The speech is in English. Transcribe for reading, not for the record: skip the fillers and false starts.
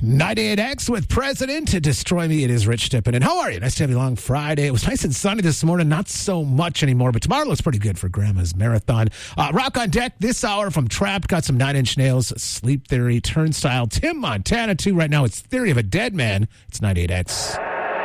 98X with President to Destroy Me. It is Rich Tippin. And how are you? Nice to have you along Friday. It was nice and sunny this morning. Not so much anymore, but tomorrow looks pretty good for Grandma's Marathon. Rock on deck this hour from Trapped. Got some Nine Inch Nails, Sleep Theory, Turnstile, Tim Montana too. Right now it's Theory of a Dead Man. It's 98X.